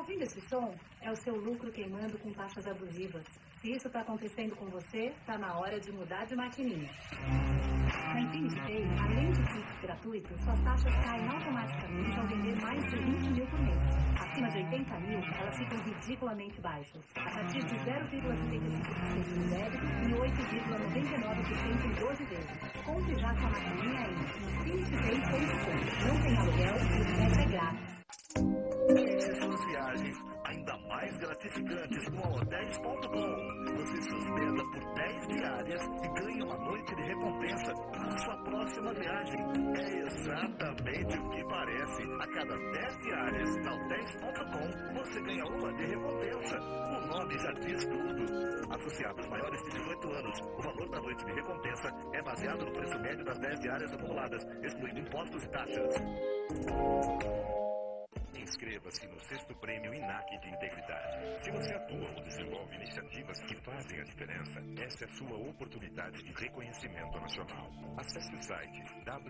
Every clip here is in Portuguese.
ouvindo esse som? É o seu lucro queimando com taxas abusivas. Se isso está acontecendo com você, está na hora de mudar de maquininha. Na Infinity Pay, além de Pix gratuito, suas taxas caem automaticamente ao vender mais de 20 mil por mês. Acima de 80 mil, elas ficam ridiculamente baixas. A partir de 0,75% de débito e 8,99% em 12 vezes. Compre já sua maquininha em infinitypay.com. Não tem aluguel e o frete é grátis. Deixe suas viagens ainda mais gratificantes com a hotéis.com. Você se hospeda por 10 diárias e ganha uma noite de recompensa para a sua próxima viagem. É exatamente o que parece. A cada 10 diárias na hotéis.com você ganha uma de recompensa. O nome já diz tudo. Associados maiores de 18 anos, o valor da noite de recompensa é baseado no preço médio das 10 diárias acumuladas, excluindo impostos e taxas. Inscreva-se no 6º Prêmio INAC de Integridade. Se você atua ou desenvolve iniciativas que fazem a diferença, essa é a sua oportunidade de reconhecimento nacional. Acesse o site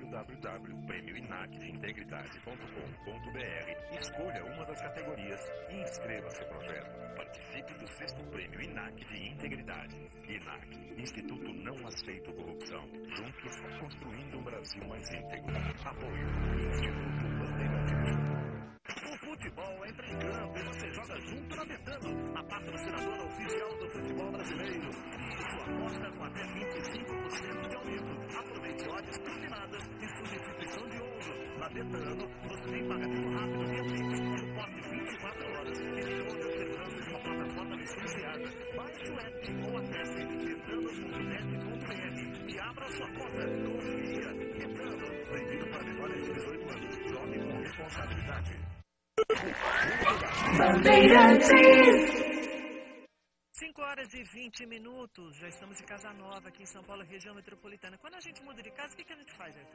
www.premioinacdeintegridade.com.br, escolha uma das categorias e inscreva-se no projeto. Participe do 6º Prêmio INAC de Integridade. INAC, Instituto Não Aceito Corrupção. Juntos, construindo um Brasil mais íntegro. Apoio, Instituto Bandeirantes. O futebol entra em campo e você joga junto na Betano, a patrocinadora oficial do futebol brasileiro. E sua aposta com até 25% de aumento. Aproveite odds combinadas e substituição de ouro. Na Betano, você tem pagamento rápido via Pix, suporte 24 horas e toda a segurança de uma plataforma licenciada. Baixe o app ou acesse betano.net.br e abra sua conta. Confia. Betano, proibido para menores de 18 anos. Jogue com responsabilidade. Bandeirantes. 5h20, já estamos de Casa Nova, aqui em São Paulo, região metropolitana. Quando a gente muda de casa, o que a gente faz, Arthur?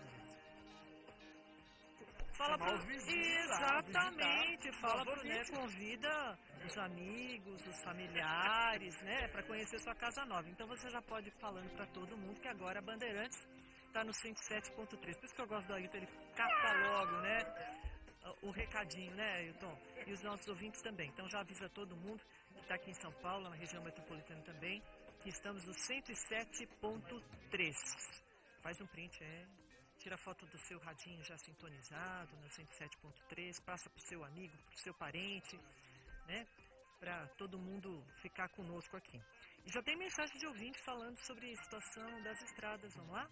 Fala pro... Exatamente, fala pro, né, convida os amigos, os familiares, né, para conhecer sua casa nova. Então você já pode ir falando para todo mundo que agora a Bandeirantes está no 107.3. Por isso que eu gosto do Ailton, ele capta logo, né, o recadinho, né, Ailton? E os nossos ouvintes também. Então já avisa todo mundo que está aqui em São Paulo, na região metropolitana também, que estamos no 107.3. Faz um print, tira foto do seu radinho já sintonizado no 107.3, passa para o seu amigo, para o seu parente, né? Para todo mundo ficar conosco aqui. E já tem mensagem de ouvinte falando sobre a situação das estradas, vamos lá?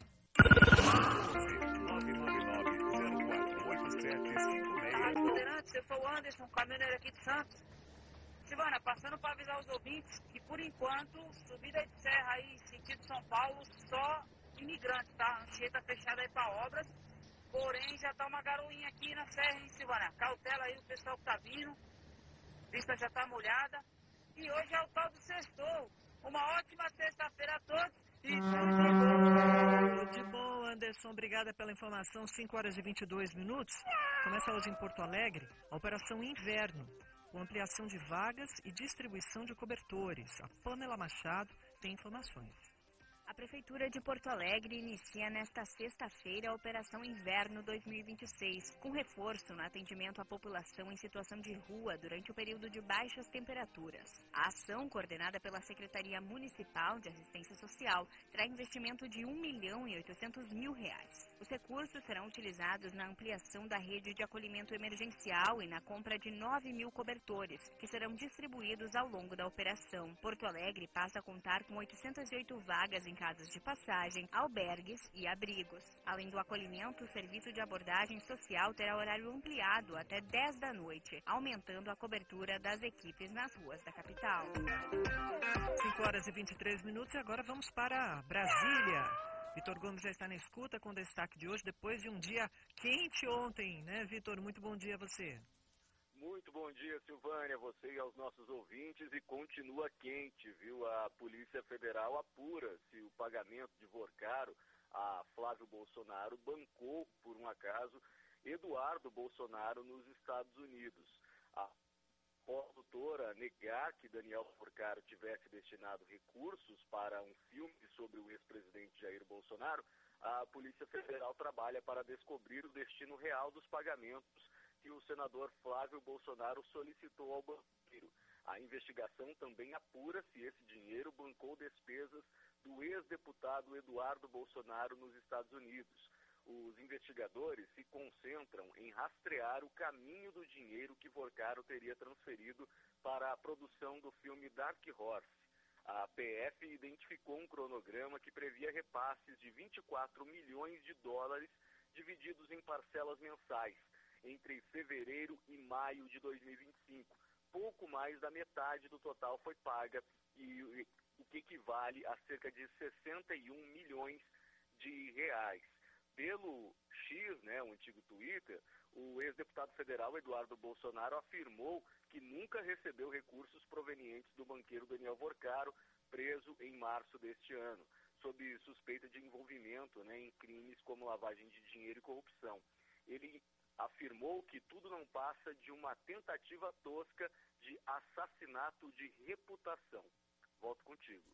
999-04-8756. Bandeirantes, eu sou o Anderson, caminhoneiro aqui de Santos. Silvana, passando para avisar os ouvintes que, por enquanto, subida de serra aí, sentido São Paulo, só imigrantes, tá? Anchieta fechada aí para obras, porém já tá uma garoinha aqui na serra, hein, Silvana? Cautela aí o pessoal que tá vindo, pista já tá molhada, e hoje é o tal do sextou. Uma ótima sexta-feira a todos e tudo de bom! Tudo de bom, Anderson, obrigada pela informação. 5h22. Começa hoje em Porto Alegre a Operação Inverno, com ampliação de vagas e distribuição de cobertores. A Pamela Machado tem informações. A Prefeitura de Porto Alegre inicia nesta sexta-feira a Operação Inverno 2026, com reforço no atendimento à população em situação de rua durante o período de baixas temperaturas. A ação, coordenada pela Secretaria Municipal de Assistência Social, terá investimento de R$ 1.800.000. Os recursos serão utilizados na ampliação da rede de acolhimento emergencial e na compra de 9.000 cobertores, que serão distribuídos ao longo da operação. Porto Alegre passa a contar com 808 vagas em casas de passagem, albergues e abrigos. Além do acolhimento, o serviço de abordagem social terá horário ampliado até 10 da noite, aumentando a cobertura das equipes nas ruas da capital. 5h23 e agora vamos para Brasília. Vitor Gomes já está na escuta com o destaque de hoje, depois de um dia quente ontem, né, Vitor? Muito bom dia a você. Muito bom dia, Silvânia, você e aos nossos ouvintes, e continua quente, viu? A Polícia Federal apura se o pagamento de Vorcaro a Flávio Bolsonaro bancou, por um acaso, Eduardo Bolsonaro nos Estados Unidos. A produtora negar que Daniel Vorcaro tivesse destinado recursos para um filme sobre o ex-presidente Jair Bolsonaro, a Polícia Federal trabalha para descobrir o destino real dos pagamentos que o senador Flávio Bolsonaro solicitou ao banqueiro. A investigação também apura se esse dinheiro bancou despesas do ex-deputado Eduardo Bolsonaro nos Estados Unidos. Os investigadores se concentram em rastrear o caminho do dinheiro que Vorcaro teria transferido para a produção do filme Dark Horse. A PF identificou um cronograma que previa repasses de 24 milhões de dólares divididos em parcelas mensais entre fevereiro e maio de 2025. Pouco mais da metade do total foi paga, o que equivale a cerca de 61 milhões de reais. Pelo X, o antigo Twitter, o ex-deputado federal Eduardo Bolsonaro afirmou que nunca recebeu recursos provenientes do banqueiro Daniel Vorcaro, preso em março deste ano, sob suspeita de envolvimento em crimes como lavagem de dinheiro e corrupção. Ele afirmou que tudo não passa de uma tentativa tosca de assassinato de reputação. Volto contigo.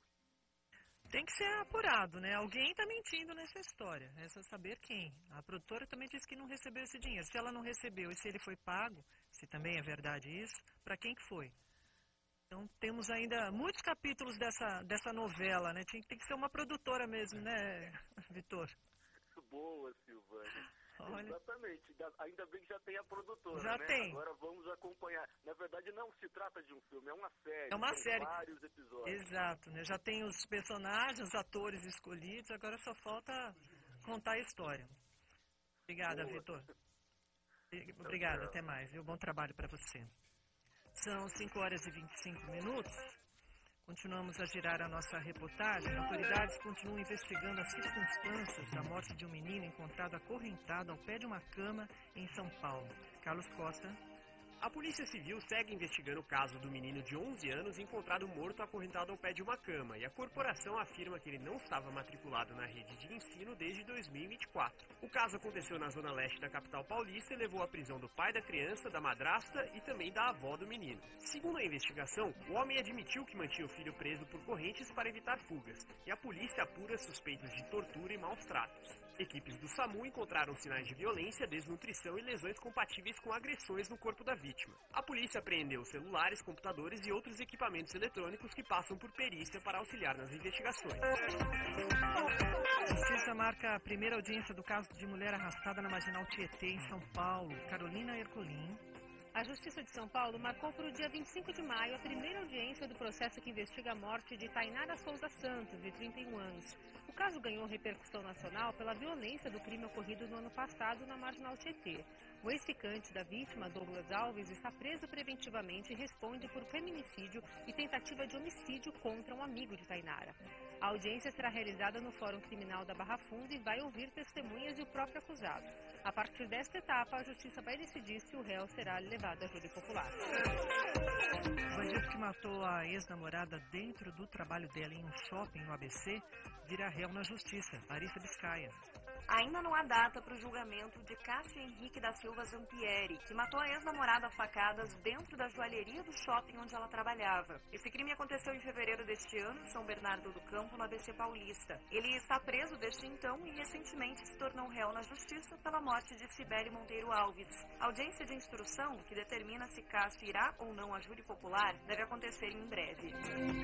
Tem que ser apurado, né? Alguém está mentindo nessa história. Resta saber quem. A produtora também disse que não recebeu esse dinheiro. Se ela não recebeu e se ele foi pago, se também é verdade isso, para quem que foi? Então temos ainda muitos capítulos dessa novela, né? Tem que ser uma produtora mesmo, né, Vitor? Boa, Silvânia. Olha. Exatamente. Ainda bem que já tem a produtora, já né? Tem. Agora vamos acompanhar. Na verdade, não se trata de um filme, é uma série. É uma série. Vários episódios. Exato, né? Já tem os personagens, os atores escolhidos, agora só falta contar a história. Obrigada, Vitor. Obrigada, até mais. Viu? Bom trabalho para você. São 5h25. Continuamos a girar a nossa reportagem. Autoridades continuam investigando as circunstâncias da morte de um menino encontrado acorrentado ao pé de uma cama em São Paulo. Carlos Costa. A Polícia Civil segue investigando o caso do menino de 11 anos encontrado morto acorrentado ao pé de uma cama, e a corporação afirma que ele não estava matriculado na rede de ensino desde 2024. O caso aconteceu na zona leste da capital paulista e levou à prisão do pai da criança, da madrasta e também da avó do menino. Segundo a investigação, o homem admitiu que mantinha o filho preso por correntes para evitar fugas, e a polícia apura suspeitos de tortura e maus tratos. Equipes do SAMU encontraram sinais de violência, desnutrição e lesões compatíveis com agressões no corpo da vítima. A polícia apreendeu celulares, computadores e outros equipamentos eletrônicos que passam por perícia para auxiliar nas investigações. A Justiça marca a primeira audiência do caso de mulher arrastada na Marginal Tietê, em São Paulo. Carolina Ercolim. A Justiça de São Paulo marcou para o dia 25 de maio a primeira audiência do processo que investiga a morte de Tainara Souza Santos, de 31 anos. O caso ganhou repercussão nacional pela violência do crime ocorrido no ano passado na Marginal Tietê. O ex-ficante da vítima, Douglas Alves, está preso preventivamente e responde por feminicídio e tentativa de homicídio contra um amigo de Tainara. A audiência será realizada no Fórum Criminal da Barra Funda e vai ouvir testemunhas e o próprio acusado. A partir desta etapa, a Justiça vai decidir se o réu será levado a júri popular. O bandido que matou a ex-namorada dentro do trabalho dela em um shopping no ABC vira réu na Justiça. Larissa Biscaia. Ainda não há data para o julgamento de Cássio Henrique da Silva Zampieri, que matou a ex-namorada a facadas dentro da joalheria do shopping onde ela trabalhava. Esse crime aconteceu em fevereiro deste ano, em São Bernardo do Campo, no ABC Paulista. Ele está preso desde então e recentemente se tornou réu na Justiça pela morte de Cibele Monteiro Alves. A audiência de instrução, que determina se Cássio irá ou não a júri popular, deve acontecer em breve.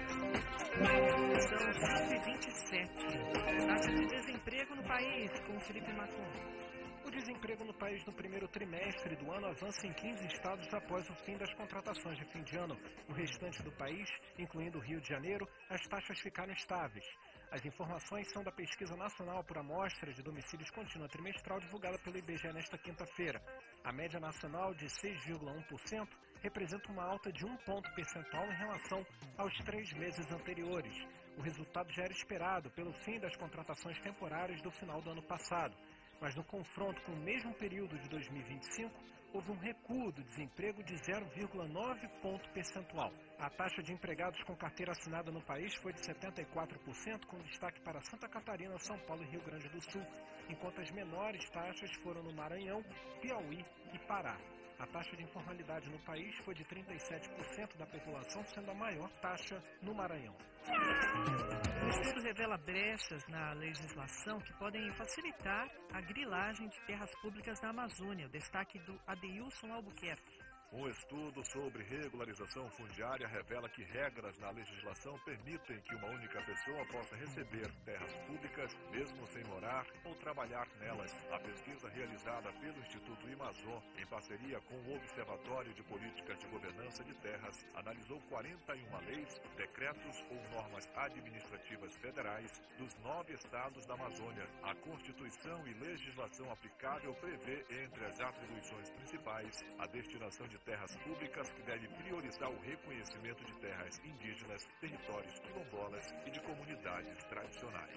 São 127. Taxa de desemprego no país, com Felipe Macron. O desemprego no país no primeiro trimestre do ano avança em 15 estados após o fim das contratações de fim de ano. No restante do país, incluindo o Rio de Janeiro, as taxas ficaram estáveis. As informações são da Pesquisa Nacional por Amostra de Domicílios Contínua Trimestral divulgada pelo IBGE nesta quinta-feira. A média nacional de 6,1% representa uma alta de 1 ponto percentual em relação aos 3 meses anteriores. O resultado já era esperado pelo fim das contratações temporárias do final do ano passado. Mas no confronto com o mesmo período de 2025, houve um recuo do desemprego de 0,9 ponto percentual. A taxa de empregados com carteira assinada no país foi de 74%, com destaque para Santa Catarina, São Paulo e Rio Grande do Sul, enquanto as menores taxas foram no Maranhão, Piauí e Pará. A taxa de informalidade no país foi de 37% da população, sendo a maior taxa no Maranhão. O estudo revela brechas na legislação que podem facilitar a grilagem de terras públicas na Amazônia. O destaque do Adeilson Albuquerque. Um estudo sobre regularização fundiária revela que regras na legislação permitem que uma única pessoa possa receber terras públicas, mesmo sem morar ou trabalhar nelas. A pesquisa realizada pelo Instituto Amazon, em parceria com o Observatório de Políticas de Governança de Terras, analisou 41 leis, decretos ou normas administrativas federais dos 9 estados da Amazônia. A Constituição e legislação aplicável prevê, entre as atribuições principais, a destinação de terras públicas, que deve priorizar o reconhecimento de terras indígenas, territórios quilombolas e de comunidades tradicionais.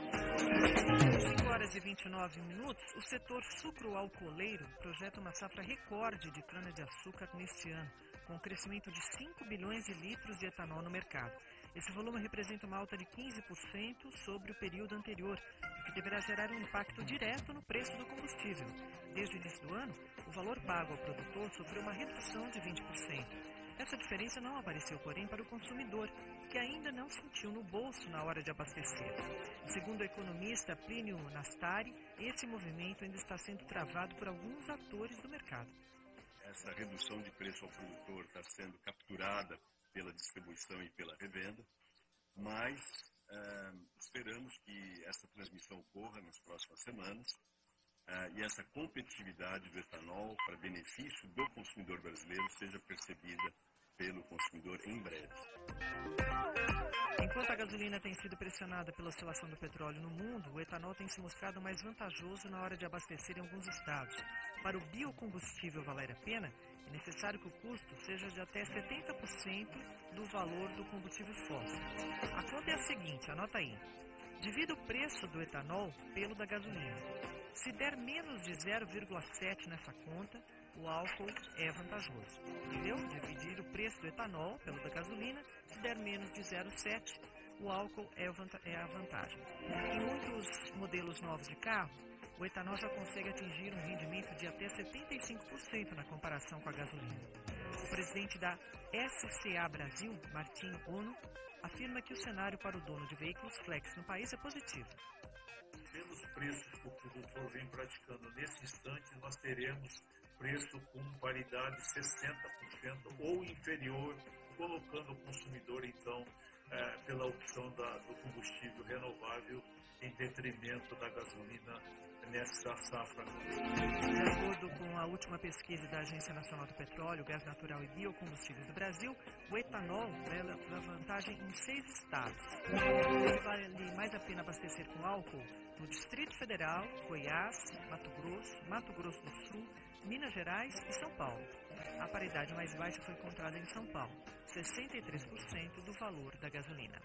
5h29, o setor sucro-alcooleiro projeta uma safra recorde de cana-de-açúcar neste ano, com um crescimento de 5 bilhões de litros de etanol no mercado. Esse volume representa uma alta de 15% sobre o período anterior, o que deverá gerar um impacto direto no preço do combustível. Desde o início do ano, o valor pago ao produtor sofreu uma redução de 20%. Essa diferença não apareceu, porém, para o consumidor, que ainda não sentiu no bolso na hora de abastecer. Segundo o economista Plínio Nastari, esse movimento ainda está sendo travado por alguns atores do mercado. Essa redução de preço ao produtor está sendo capturada pela distribuição e pela revenda, mas esperamos que essa transmissão ocorra nas próximas semanas e essa competitividade do etanol para benefício do consumidor brasileiro seja percebida pelo consumidor em breve. Enquanto a gasolina tem sido pressionada pela oscilação do petróleo no mundo, o etanol tem se mostrado mais vantajoso na hora de abastecer em alguns estados. Para o biocombustível valer a pena, é necessário que o custo seja de até 70% do valor do combustível fóssil. A conta é a seguinte, anota aí. Divida o preço do etanol pelo da gasolina. Se der menos de 0,7 nessa conta, o álcool é vantajoso. Entendeu? Dividir o preço do etanol pelo da gasolina, se der menos de 0,7, o álcool é a vantagem. Em muitos modelos novos de carro, o etanol já consegue atingir um rendimento de até 75% na comparação com a gasolina. O presidente da SCA Brasil, Martinho Ono, afirma que o cenário para o dono de veículos flex no país é positivo. Pelos preços que o produtor vem praticando nesse instante, nós teremos preço com paridade 60% ou inferior, colocando o consumidor, então, pela opção do combustível renovável em detrimento da gasolina nessa safra. De acordo com a última pesquisa da Agência Nacional do Petróleo, Gás Natural e Biocombustíveis do Brasil, o etanol leva vantagem em 6 estados. Vale mais a pena abastecer com álcool no Distrito Federal, Goiás, Mato Grosso do Sul, Minas Gerais e São Paulo. A paridade mais baixa foi encontrada em São Paulo, 63% do valor da gasolina.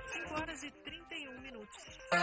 5h31.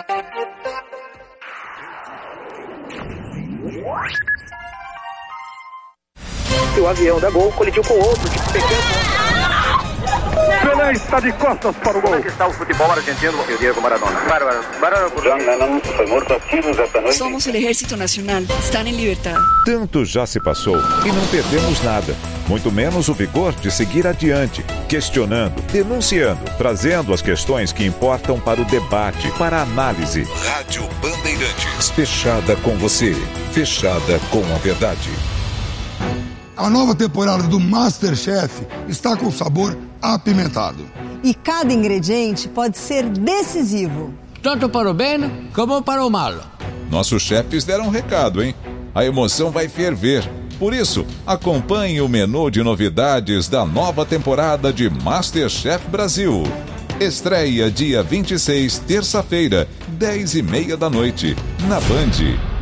O avião da Gol colidiu com outro de pequeno. Pelé está de costas para o gol. Como é que está o futebol argentino? O Diego Maradona. John Lennon foi morto a tiros esta noite. Somos el Ejército Nacional. Están en libertad. Tanto já se passou e não perdemos nada. Muito menos o vigor de seguir adiante, questionando, denunciando, trazendo as questões que importam para o debate, para a análise. Rádio Bandeirantes. Fechada com você. Fechada com a verdade. A nova temporada do MasterChef está com sabor apimentado. E cada ingrediente pode ser decisivo. Tanto para o bem como para o mal. Nossos chefes deram um recado, hein? A emoção vai ferver. Por isso, acompanhe o menu de novidades da nova temporada de MasterChef Brasil. Estreia dia 26, terça-feira, 10h30 da noite, na Band.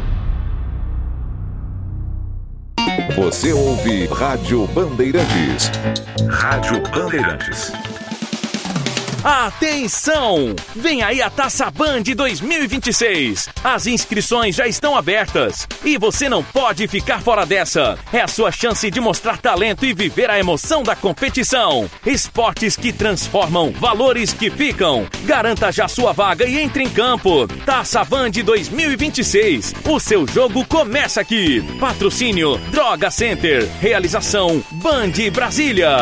Você ouve Rádio Bandeirantes. Rádio Bandeirantes. Atenção! Vem aí a Taça Band 2026. As inscrições já estão abertas e você não pode ficar fora dessa. É a sua chance de mostrar talento e viver a emoção da competição. Esportes que transformam, valores que ficam. Garanta já sua vaga e entre em campo. Taça Band 2026. O seu jogo começa aqui. Patrocínio Droga Center. Realização Band Brasília.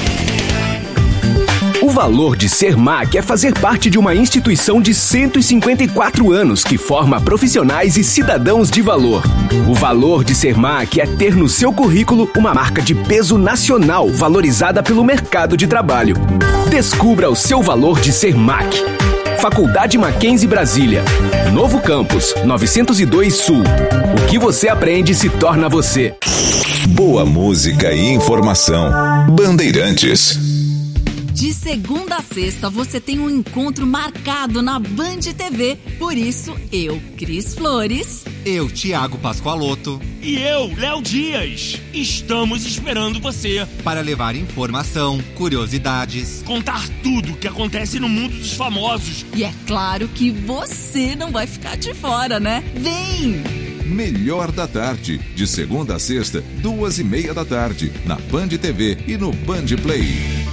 O valor de ser MAC é fazer parte de uma instituição de 154 anos que forma profissionais e cidadãos de valor. O valor de ser MAC é ter no seu currículo uma marca de peso nacional valorizada pelo mercado de trabalho. Descubra o seu valor de ser MAC. Faculdade Mackenzie Brasília. Novo Campus, 902 Sul. O que você aprende se torna você. Boa música e informação. Bandeirantes. De segunda a sexta, você tem um encontro marcado na Band TV. Por isso, eu, Cris Flores. Eu, Thiago Pascoaloto. E eu, Léo Dias. Estamos esperando você. Para levar informação, curiosidades. Contar tudo o que acontece no mundo dos famosos. E é claro que você não vai ficar de fora, né? Vem! Melhor da Tarde. De segunda a sexta, 2:30 da tarde. Na Band TV e no Band Play.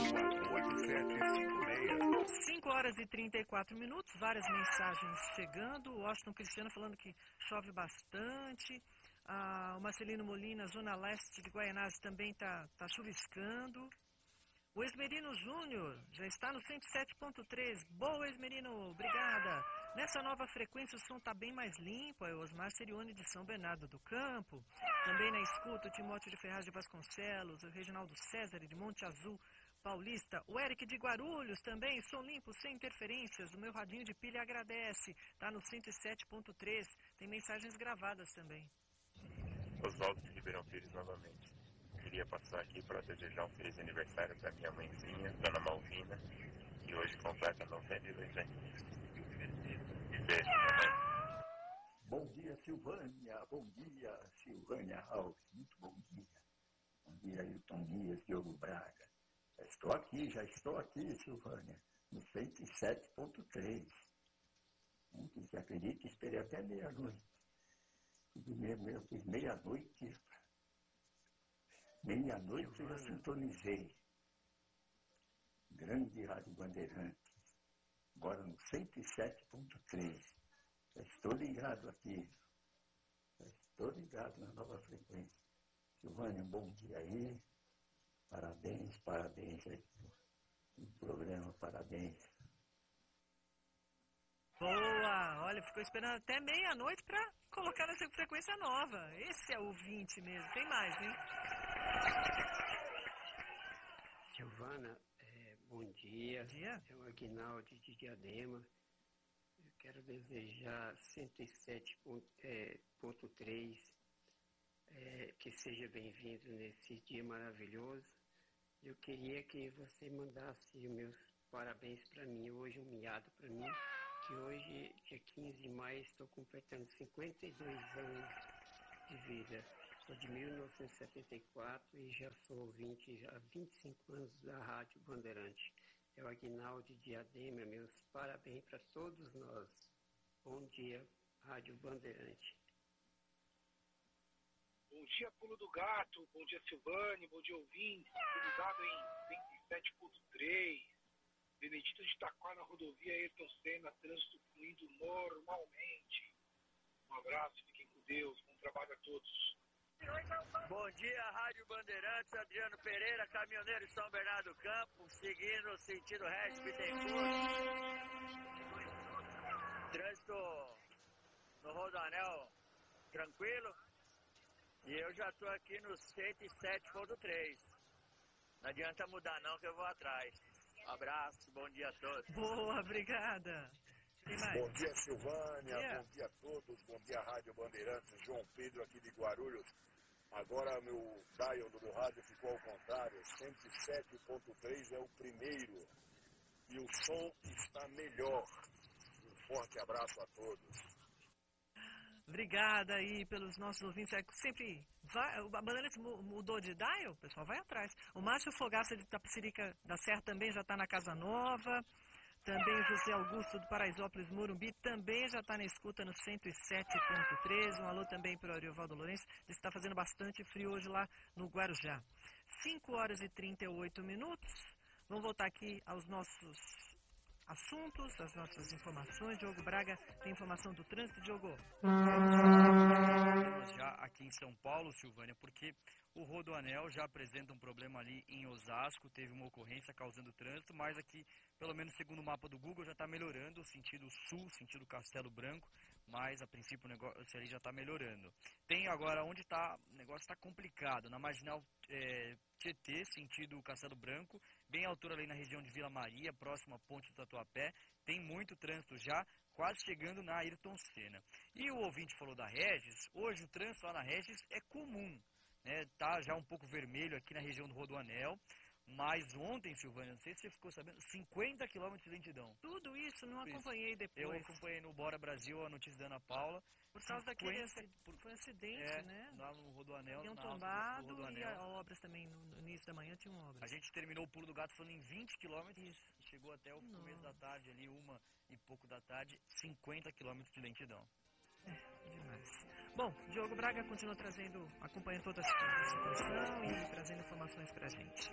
34 minutos, várias mensagens chegando. O Washington Cristiano falando que chove bastante. O Marcelino Molina, Zona Leste de Guaianazes, também tá chuviscando. O Esmerino Júnior já está no 107.3. Boa, Esmerino, obrigada. Nessa nova frequência o som está bem mais limpo. É o Osmar Serione de São Bernardo do Campo. Também na escuta o Timóteo de Ferraz de Vasconcelos, o Reginaldo César de Monte Azul Paulista, o Eric de Guarulhos também, som limpo, sem interferências, o meu radinho de pilha agradece, tá no 107.3, tem mensagens gravadas também. Oswaldo de Ribeirão Pires novamente. Queria passar aqui para desejar um feliz aniversário para minha mãezinha, Dona Malvina, que hoje completa 92 aninhos. E beijo, mamãe. Bom dia, Silvânia. Bom dia, Silvânia Alves. Muito bom dia. Bom dia, Hilton Dias, Diogo Braga. Já estou aqui, Silvânia, no 107.3. Você acredita? Esperei até meia-noite. Eu fiz meia-noite. Meia-noite eu já sintonizei. Grande Rádio Bandeirantes. Agora no 107.3. Já estou ligado aqui. Já estou ligado na nova frequência. Silvânia, um bom dia aí. Parabéns aí no programa, parabéns. Boa! Olha, ficou esperando até meia-noite para colocar nessa frequência nova. Esse é o 20 mesmo. Tem mais, hein? Giovana, bom dia. Bom dia. É o Aguinaldo de Diadema. Eu quero desejar 107.3. Que seja bem-vindo nesse dia maravilhoso. Eu queria que você mandasse os meus parabéns para mim, hoje um miado para mim, que hoje, dia 15 de maio, estou completando 52 anos de vida. Sou de 1974 e já sou ouvinte há 25 anos da Rádio Bandeirante. É o Aguinaldo de Diadema, meus parabéns para todos nós. Bom dia, Rádio Bandeirante. Bom dia, Pulo do Gato. Bom dia, Silvane. Bom dia, ouvintes. Ligado em 107.3. Benedito de Itaquá, na rodovia Ayrton Senna. Trânsito fluindo normalmente. Um abraço, fiquem com Deus. Bom trabalho a todos. Bom dia, Rádio Bandeirantes. Adriano Pereira, caminhoneiro de São Bernardo do Campo. Seguindo sentido Regis Bittencourt. Trânsito no Rodoanel tranquilo. E eu já estou aqui no 107.3. Não adianta mudar não, que eu vou atrás. Abraço, bom dia a todos. Boa, obrigada. Bom dia, Silvânia. Bom dia a todos. Bom dia, Rádio Bandeirantes. João Pedro aqui de Guarulhos. Agora meu dial do meu rádio ficou ao contrário. 107.3 é o primeiro. E o som está melhor. Um forte abraço a todos. Obrigada aí pelos nossos ouvintes. Sempre vai, a Bandeirantes mudou de dial, o pessoal vai atrás. O Márcio Fogaça de Tapicirica da Serra também já está na Casa Nova. Também o José Augusto do Paraisópolis Morumbi também já está na escuta no 107.3. Um alô também para o Ariovaldo Lourenço. Está fazendo bastante frio hoje lá no Guarujá. 5h38. Vamos voltar aqui aos nossos assuntos, as nossas informações. Diogo Braga tem informação do trânsito. Diogo. Já aqui em São Paulo, Silvânia, porque o Rodoanel já apresenta um problema ali em Osasco, teve uma ocorrência causando trânsito, mas aqui, pelo menos segundo o mapa do Google, já está melhorando, sentido sul, sentido Castelo Branco, mas a princípio o negócio ali já está melhorando. Tem agora onde está, o negócio está complicado, na Marginal Tietê, sentido Castelo Branco, bem à altura ali na região de Vila Maria, próxima à ponte do Tatuapé, tem muito trânsito já, quase chegando na Ayrton Senna. E o ouvinte falou da Regis, hoje o trânsito lá na Regis é comum, né? Tá já um pouco vermelho aqui na região do Rodoanel, mas ontem, Silvânia, não sei se você ficou sabendo, 50 km de lentidão. Tudo isso, não acompanhei depois. Eu acompanhei no Bora Brasil a notícia da Ana Paula. Por causa daquele foi um acidente, né? Lá no Rodoanel. Tinham tombado e obras também, no início da manhã tinham obras. A gente terminou o Pulo do Gato falando em 20 km, chegou até o começo da tarde ali, 1 e pouco da tarde, 50 km de lentidão. Demais. Bom, Diogo Braga continua acompanhando toda a situação e trazendo informações pra gente.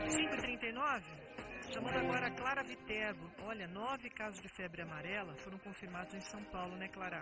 5h39, chamando agora a Clara Viterbo. Olha, 9 casos de febre amarela foram confirmados em São Paulo, né, Clara?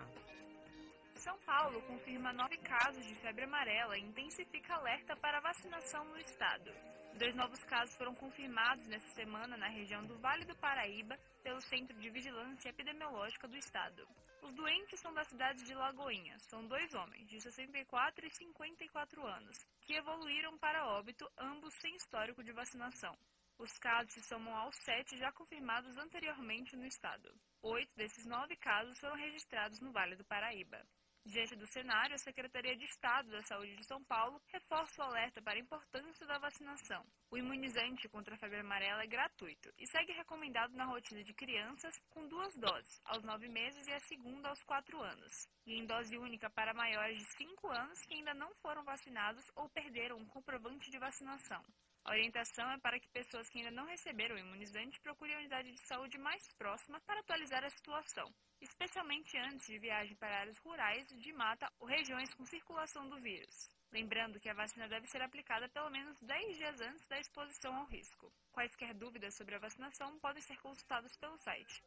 São Paulo confirma 9 casos de febre amarela e intensifica alerta para vacinação no estado. 2 novos casos foram confirmados nesta semana na região do Vale do Paraíba pelo Centro de Vigilância Epidemiológica do estado. Os doentes são das cidades de Lagoinha. São 2 homens, de 64 e 54 anos, que evoluíram para óbito, ambos sem histórico de vacinação. Os casos se somam aos 7 já confirmados anteriormente no estado. 8 desses 9 casos foram registrados no Vale do Paraíba. Diante do cenário, a Secretaria de Estado da Saúde de São Paulo reforça o alerta para a importância da vacinação. O imunizante contra a febre amarela é gratuito e segue recomendado na rotina de crianças com 2 doses, aos 9 meses e a segunda aos 4 anos, e em dose única para maiores de 5 anos que ainda não foram vacinados ou perderam um comprovante de vacinação. A orientação é para que pessoas que ainda não receberam o imunizante procurem a unidade de saúde mais próxima para atualizar a situação, especialmente antes de viagem para áreas rurais, de mata ou regiões com circulação do vírus. Lembrando que a vacina deve ser aplicada pelo menos 10 dias antes da exposição ao risco. Quaisquer dúvidas sobre a vacinação podem ser consultadas pelo site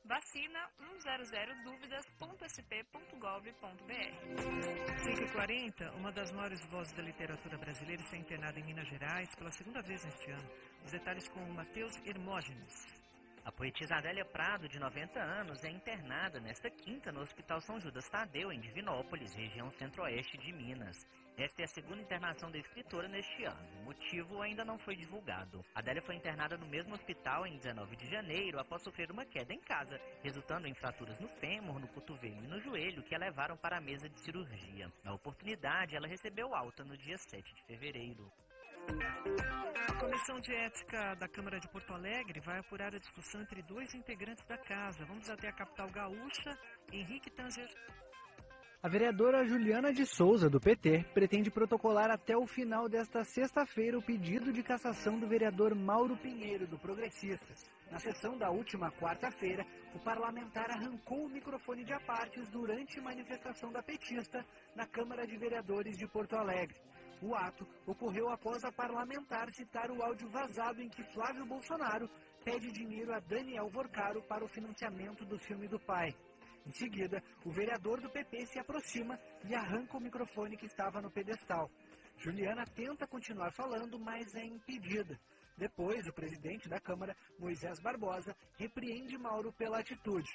vacina100dúvidas.sp.gov.br. 5h40, uma das maiores vozes da literatura brasileira está internada em Minas Gerais pela 2ª vez neste ano. Os detalhes com o Matheus Hermógenes. A poetisa Adélia Prado, de 90 anos, é internada nesta quinta no Hospital São Judas Tadeu, em Divinópolis, região centro-oeste de Minas. Esta é a 2ª internação da escritora neste ano. O motivo ainda não foi divulgado. Adélia foi internada no mesmo hospital em 19 de janeiro após sofrer uma queda em casa, resultando em fraturas no fêmur, no cotovelo e no joelho que a levaram para a mesa de cirurgia. Na oportunidade, ela recebeu alta no dia 7 de fevereiro. A Comissão de Ética da Câmara de Porto Alegre vai apurar a discussão entre 2 integrantes da casa. Vamos até a capital gaúcha. Henrique Tanger. A vereadora Juliana de Souza, do PT, pretende protocolar até o final desta sexta-feira o pedido de cassação do vereador Mauro Pinheiro, do Progressistas. Na sessão da última quarta-feira, o parlamentar arrancou o microfone de apartes durante manifestação da petista na Câmara de Vereadores de Porto Alegre. O ato ocorreu após a parlamentar citar o áudio vazado em que Flávio Bolsonaro pede dinheiro a Daniel Vorcaro para o financiamento do filme do pai. Em seguida, o vereador do PP se aproxima e arranca o microfone que estava no pedestal. Juliana tenta continuar falando, mas é impedida. Depois, o presidente da Câmara, Moisés Barbosa, repreende Mauro pela atitude.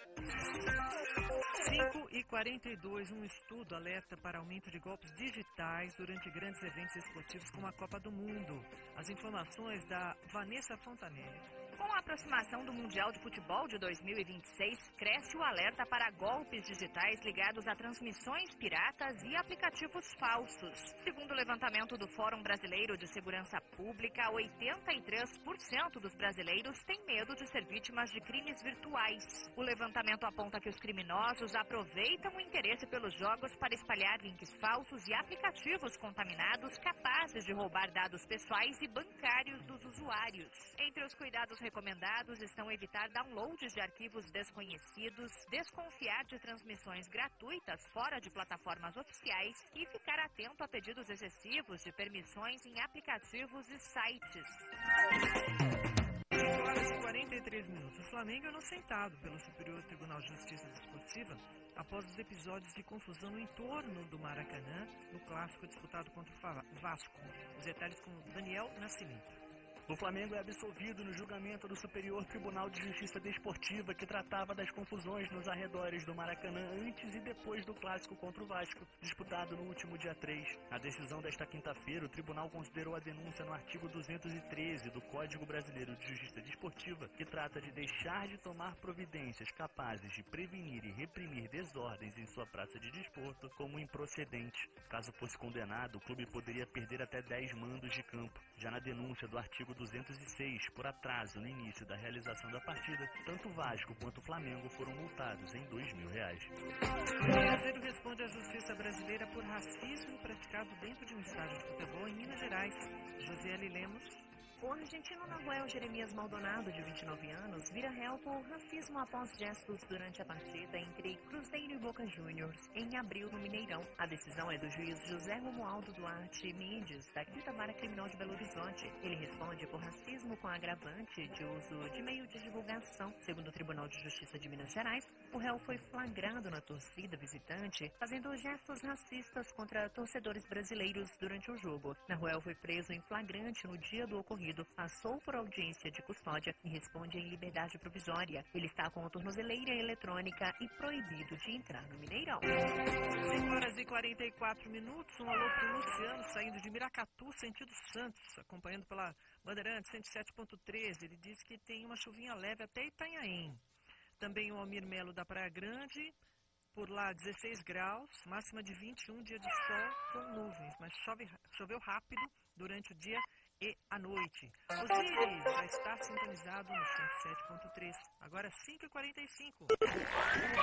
5h42, um estudo alerta para aumento de golpes digitais durante grandes eventos esportivos como a Copa do Mundo. As informações da Vanessa Fontanelli. Com a aproximação do Mundial de Futebol de 2026, cresce o alerta para golpes digitais ligados a transmissões piratas e aplicativos falsos. Segundo o levantamento do Fórum Brasileiro de Segurança Pública, 83% dos brasileiros têm medo de ser vítimas de crimes virtuais. O levantamento aponta que os criminosos aproveitam o interesse pelos jogos para espalhar links falsos e aplicativos contaminados capazes de roubar dados pessoais e bancários dos usuários. Entre os cuidados recomendados estão evitar downloads de arquivos desconhecidos, desconfiar de transmissões gratuitas fora de plataformas oficiais e ficar atento a pedidos excessivos de permissões em aplicativos e sites. 5 horas e 43 minutos. O Flamengo é inocentado pelo Superior Tribunal de Justiça Desportiva após os episódios de confusão no entorno do Maracanã no clássico disputado contra o Vasco. Os detalhes com Daniel Nascimento. O Flamengo é absolvido no julgamento do Superior Tribunal de Justiça Desportiva que tratava das confusões nos arredores do Maracanã antes e depois do clássico contra o Vasco, disputado no último dia 3. Na decisão desta quinta-feira, o tribunal considerou a denúncia no artigo 213 do Código Brasileiro de Justiça Desportiva, que trata de deixar de tomar providências capazes de prevenir e reprimir desordens em sua praça de desporto como improcedente. Caso fosse condenado, o clube poderia perder até 10 mandos de campo. Já na denúncia do artigo 206, por atraso no início da realização da partida, tanto o Vasco quanto o Flamengo foram multados em R$2.000. O Cruzeiro responde à justiça brasileira por racismo praticado dentro de um estádio de futebol em Minas Gerais. Josiele Lemos. O argentino Nahuel Jeremias Maldonado, de 29 anos, vira réu por racismo após gestos durante a partida entre Cruzeiro e Boca Juniors, em abril no Mineirão. A decisão é do juiz José Romualdo Duarte Mendes, da 5ª Vara Criminal de Belo Horizonte. Ele responde por racismo com agravante de uso de meio de divulgação. Segundo o Tribunal de Justiça de Minas Gerais, o réu foi flagrado na torcida visitante, fazendo gestos racistas contra torcedores brasileiros durante o jogo. Nahuel foi preso em flagrante no dia do ocorrido, passou por audiência de custódia e responde em liberdade provisória. Ele está com a tornozeleira eletrônica e proibido de entrar no Mineirão. 5 horas e 44 minutos. Um alô para o Luciano, saindo de Miracatu, sentido Santos, acompanhando pela Bandeirantes 107.13. Ele diz que tem uma chuvinha leve até Itanhaém. Também o Almir Melo da Praia Grande, por lá 16 graus, máxima de 21, dia de sol com nuvens, mas choveu rápido durante o dia e à noite. Osiris já está sintonizado no 107.3. Agora 5h45.